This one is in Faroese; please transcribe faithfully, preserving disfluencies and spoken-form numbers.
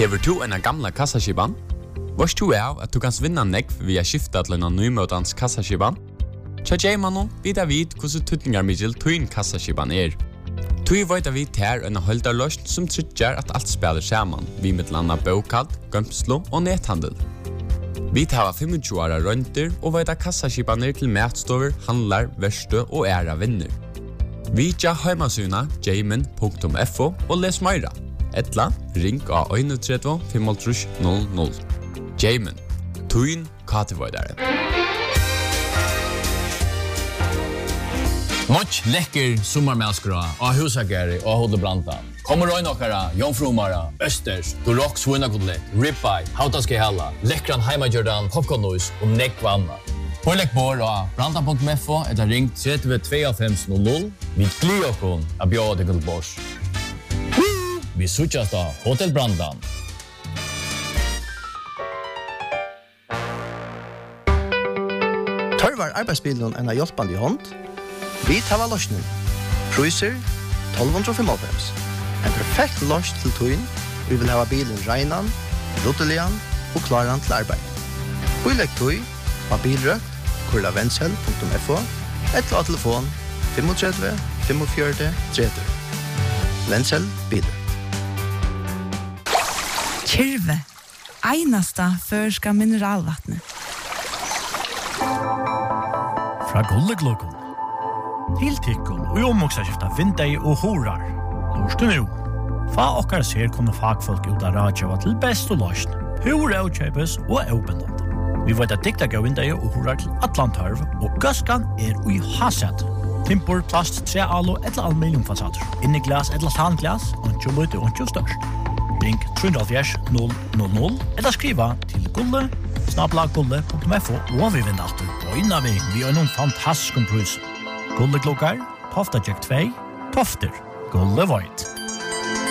Hever du en gamla kassaskiban? Vars du er at du kan vinna nekv via skifta til en nymøtans kassaskiban? Tja Jaymanon vidar vid hvordan tutningar middel tuin kassaskiban er. Tui veit vi ter en holdarløst som tryggjar at alt spiller saman, vi mittlanda bokald, gømslo og nethandel. Vi tar tjúgu åra rønter og veit kassaskibaner til matstover, handlar, verste og æra vinner. Vi tja heimasuna jayman punktum f o og les meira. Etla, ring av tre ein fem null null. Jayman, tuin katevoidare. Much lekker sommarmälskra av husageri och Hodebranta. Kommer röjna okkara, jomfrumara, östers, dorok svunagodlet, ribeye, hautaske halla, lekkran heimajordan, popcornnois och nekvanna. Pålegg bor av branta punktum f o eller ring tre två fem null null. Vi glir okkon av bjøda til Guldbors. Vi sutjas da Hotel Brandan. Tørvar arbeidsbilen en av hjelpande hånd. Vi tar løsning. Cruiser tolv fem. En perfekt løs til tøyen. Vi vil ha bilen reinan, ruttelian og klaran til arbeid. Bilegg tøy av bilrøkt, kurla vensel punktum f o, eller av telefon tre fem fem fem tre tre. Vensel bil. Kyrve, einasta førska mineralvattnet. Fra Gulleglokon. Til tikkun og omoksaskifta vindei og horar. Lorst du nu? Fa okkar ser kunne fagfolk ut av radjava til best og løsn. Hur avkjøpes og åpendant. Vi vet at dikta gav vindei og horar til Atlantarv, og gaskan er ui hasset. Timpor, plast, tre alo eller aluminiumfasader. Inni glas eller tanglas, og lute og størst. Ring tre null null null eller skriva til gulle snabla gulle punktum f o og vi vinner alltid bøyna vi vi har noen fantastisk pris. Gulle klokkar, Tofta Jack två, Tofter, Gulle Void.